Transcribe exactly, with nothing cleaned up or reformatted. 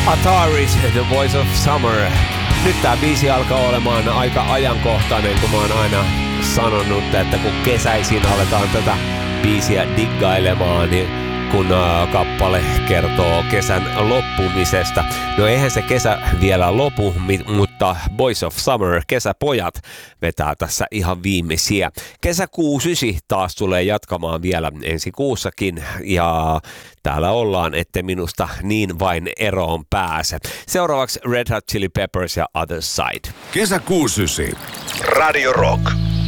Ataris, The Voice of Summer. Nyt tää biisi alkaa olemaan aika ajankohtainen, kun mä oon aina sanonut, että kun kesäisin aletaan tätä biisiä diggailemaan, niin kun kappale kertoo kesän loppumisesta. No eihän se kesä vielä lopu, mutta Boys of Summer, kesäpojat, vetää tässä ihan viimeisiä. Kesäkuu sysi taas tulee jatkamaan vielä ensi kuussakin ja täällä ollaan, ette minusta niin vain eroon pääse. Seuraavaksi Red Hot Chili Peppers ja Other Side. Kesäkuu sysi. Radio Rock.